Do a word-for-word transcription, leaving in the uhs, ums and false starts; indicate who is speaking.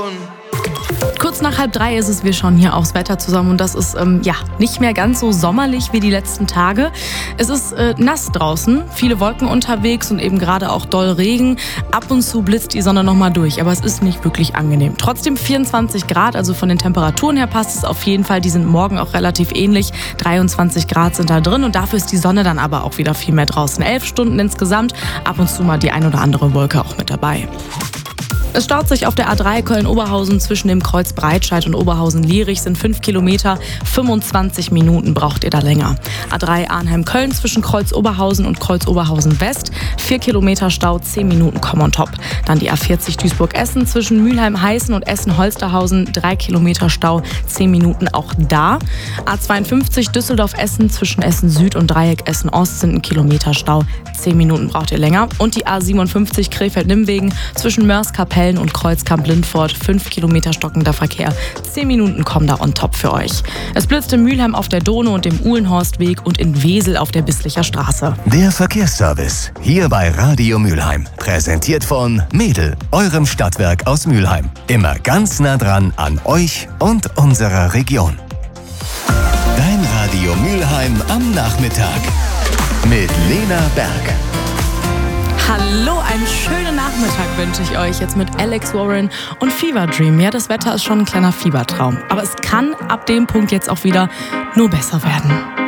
Speaker 1: Kurz nach halb drei ist es, wir schauen hier aufs Wetter zusammen und das ist ähm, ja nicht mehr ganz so sommerlich wie die letzten Tage. Es ist äh, nass draußen, viele Wolken unterwegs und eben gerade auch doll Regen. Ab und zu blitzt die Sonne nochmal durch, aber es ist nicht wirklich angenehm. Trotzdem vierundzwanzig Grad, also von den Temperaturen her passt es auf jeden Fall. Die sind morgen auch relativ ähnlich. dreiundzwanzig Grad sind da drin und dafür ist die Sonne dann aber auch wieder viel mehr draußen. Elf Stunden insgesamt, ab und zu mal die ein oder andere Wolke auch mit dabei. Es staut sich auf der A drei Köln-Oberhausen zwischen dem Kreuz Breitscheid und Oberhausen-Lierich sind fünf Kilometer, fünfundzwanzig Minuten braucht ihr da länger. A drei Arnheim-Köln zwischen Kreuz Oberhausen und Kreuz Oberhausen-West, vier Kilometer Stau, zehn Minuten kommen on top. Dann die A vierzig Duisburg-Essen zwischen Mülheim-Heißen und Essen-Holsterhausen, drei Kilometer Stau, zehn Minuten auch da. A zweiundfünfzig Düsseldorf-Essen zwischen Essen-Süd und Dreieck Essen-Ost sind ein Kilometer Stau, zehn Minuten braucht ihr länger. Und die A siebenundfünfzig Krefeld-Nimwegen zwischen Mörs-Kapellen und Kreuzkamp-Lindfort, fünf Kilometer stockender Verkehr. zehn Minuten kommen da on top für euch. Es blitzt in Mülheim auf der Donau und dem Uhlenhorstweg und in Wesel auf der Bisslicher Straße.
Speaker 2: Der Verkehrsservice, hier bei Radio Mülheim. Präsentiert von Mädel, eurem Stadtwerk aus Mülheim. Immer ganz nah dran an euch und unserer Region. Dein Radio Mülheim am Nachmittag. Mit Lena Berg.
Speaker 1: Hallo, einen schönen Nachmittag wünsche ich euch jetzt mit Alex Warren und Fever Dream. Ja, das Wetter ist schon ein kleiner Fiebertraum. Aber es kann ab dem Punkt jetzt auch wieder nur besser werden.